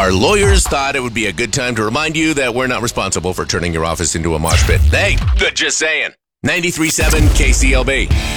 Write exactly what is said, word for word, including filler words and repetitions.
Our lawyers thought it would be a good time to remind you that we're not responsible for turning your office into a mosh pit. Hey, just saying. ninety-three point seven K C L B.